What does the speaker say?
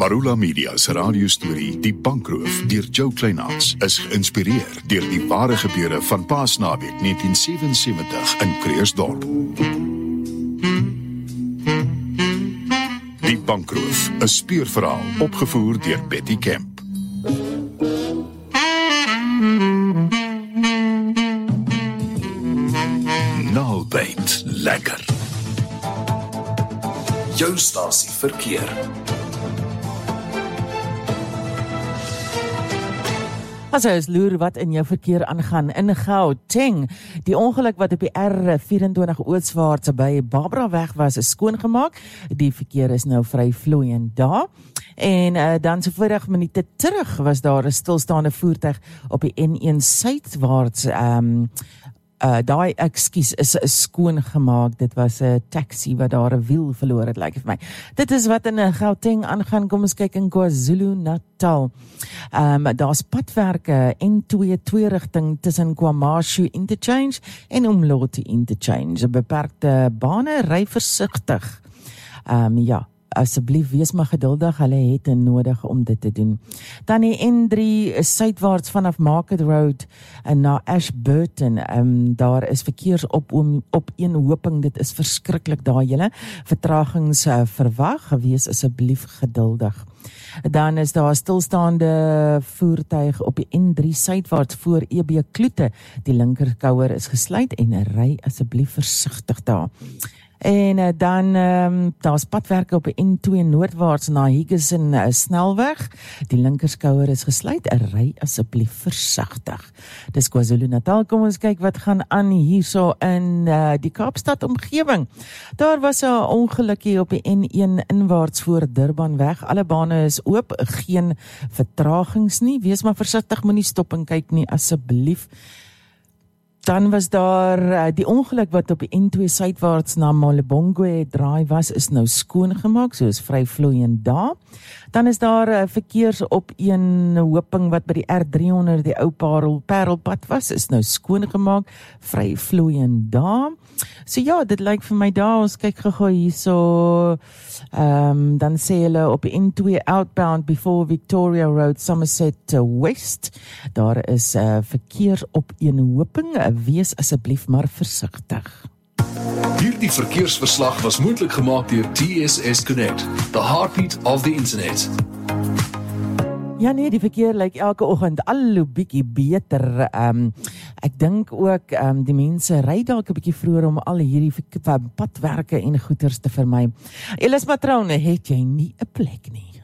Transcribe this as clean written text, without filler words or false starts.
Marula Media se radiostorie Die Bankroof deur Joe Kleinhans is geïnspireer deur die ware gebeure van Paasnaweek 1977 in Krugersdorp. Die Bankroof, 'n speurverhaal opgevoer deur Betty Kemp. Nou byt lekker. Jou stasie verkeer. As jy loer wat in jou verkeer aangaan in Gauteng, die ongeluk wat op die R24 ooswaarts by Barbara-weg was, is skoongemaak. Die verkeer is nou vry vloeiend daar. En dan so 40 minute terug was daar 'n stilstaande voertuig op die N1 suidwaarts. Daai ekskuus is skoongemaak. Dit was 'n taxi wat daar 'n wiel verloor het, lyk vir my. Dit is wat in Gauteng aangaan. Kom ons kyk in KwaZulu-Natal. Daar's padwerke N2 twee rigting tussen KwaMashu Interchange en Umloti Interchange. Beperkte bane, ry versigtig. Asseblief wees maar geduldig, hulle het nodig om dit te doen. Dan die N3 suidwaarts vanaf Market Road na Ashburton. Daar is verkeersopeenhoping, dit is verskriklik daar julle. Vertragings verwag, wees asseblief geduldig. Dan is daar stilstaande voertuig op die N3 suidwaarts voor EB Kloete. Die linkerkouer is gesluit en ry asseblief versigtig daar. En dan daar's padwerke op die N2 noordwaarts na Higginson snelweg. Die linkerskouer is gesluit. Ry asseblief versigtig. Dis KwaZulu-Natal. Kom ons kyk wat gaan aan hierso in die Kaapstad omgewing. Daar was 'n ongelukkie op die N1 inwaarts voor Durbanweg. Alle bane is oop, geen vertragings nie. Wees maar versigtig, moenie stop en kyk nie asseblief. Dan was daar die ongeluk wat op die N2 suidwaarts na Malebongwe draai was, is nou skoongemaak, so is vry vloeiend daar. Dan is daar verkeersopeenhoping wat by die R300 die ou Parelpad was, is nou skoongemaak, vry vloeiend daar. So ja, dit lyk vir my daar, ons kyk gou hierso, dan sê hulle op die N2 outbound before Victoria Road, Somerset West, daar is verkeersopeenhoping, wees asseblief maar versigtig. Hierdie verkeersverslag was moontlik gemaak deur TSS Connect, the heartbeat of the internet. Ja nee, die verkeer lyk elke oggend al hoe bietjie beter. Ek dink ook die mense ry dalk 'n bietjie vroeër om al hierdie padwerke en goeders te vermy. Elis Matrone, het jy nie 'n plek nie?